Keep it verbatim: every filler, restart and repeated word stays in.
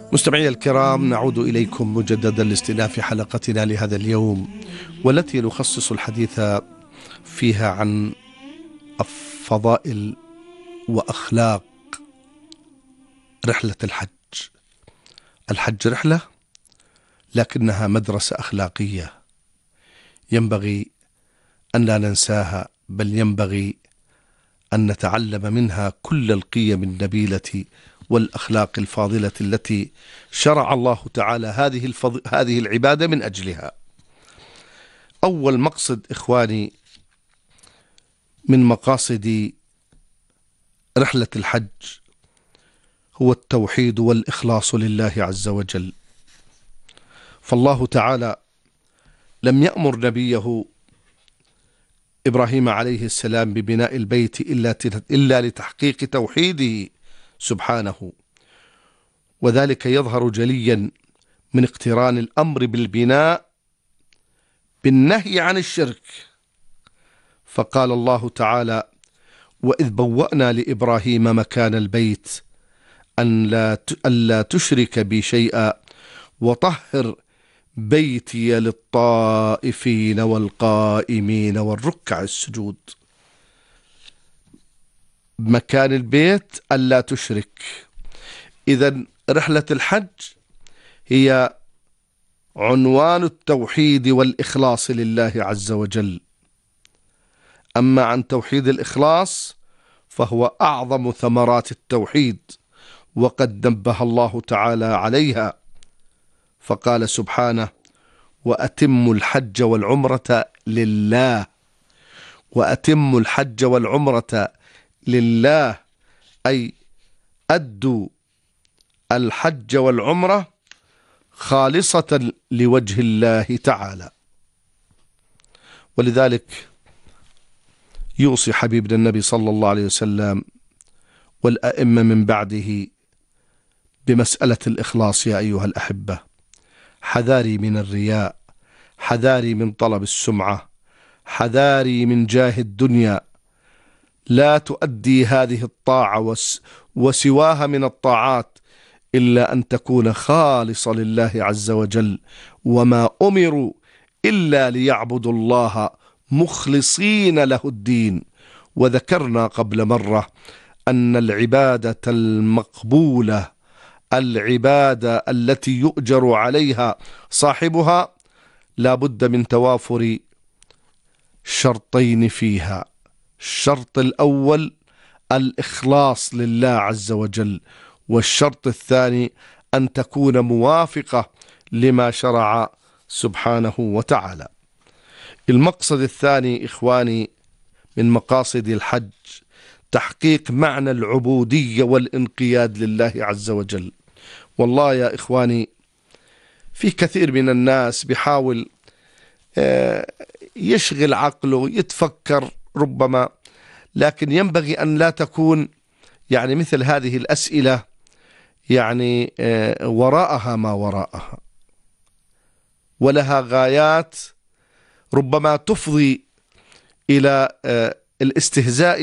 مستمعي الكرام، نعود إليكم مجددا لاستئناف حلقتنا لهذا اليوم، والتي نخصص الحديث فيها عن فضائل وأخلاق رحلة الحج. الحج رحلة، لكنها مدرسة أخلاقية ينبغي أن لا ننساها، بل ينبغي أن نتعلم منها كل القيم النبيلة والأخلاق الفاضلة التي شرع الله تعالى هذه الفض... هذه العبادة من أجلها. أول مقصد إخواني من مقاصد رحلة الحج هو التوحيد والإخلاص لله عز وجل. فالله تعالى لم يأمر نبيه إبراهيم عليه السلام ببناء البيت إلا إلا لتحقيق توحيده سبحانه، وذلك يظهر جليا من اقتران الأمر بالبناء بالنهي عن الشرك. فقال الله تعالى: وإذ بوأنا لإبراهيم مكان البيت أن لا ألا تشرك بي شيئا وطهر بيتي للطائفين والقائمين والركع السجود. مكان البيت ألا تشرك. إذن رحلة الحج هي عنوان التوحيد والإخلاص لله عز وجل. أما عن توحيد الإخلاص فهو أعظم ثمرات التوحيد، وقد نبه الله تعالى عليها فقال سبحانه: وأتموا الحج والعمرة لله. وأتموا الحج والعمرة لله، أي أدوا الحج والعمرة خالصة لوجه الله تعالى. ولذلك يوصي حبيبنا النبي صلى الله عليه وسلم والأئمة من بعده بمسألة الإخلاص. يا أيها الأحبة، حذاري من الرياء، حذاري من طلب السمعة، حذاري من جاه الدنيا. لا تؤدي هذه الطاعة وسواها من الطاعات إلا أن تكون خالصة لله عز وجل، وما أمروا إلا ليعبدوا الله مخلصين له الدين. وذكرنا قبل مرة أن العبادة المقبولة، العبادة التي يؤجر عليها صاحبها، لا بد من توافر شرطين فيها. الشرط الأول الإخلاص لله عز وجل، والشرط الثاني أن تكون موافقة لما شرع سبحانه وتعالى. المقصد الثاني إخواني من مقاصد الحج تحقيق معنى العبودية والانقياد لله عز وجل. والله يا إخواني، في كثير من الناس بيحاول يشغل عقله يتفكر ربما، لكن ينبغي أن لا تكون يعني مثل هذه الأسئلة يعني وراءها ما وراءها، ولها غايات ربما تفضي إلى الاستهزاء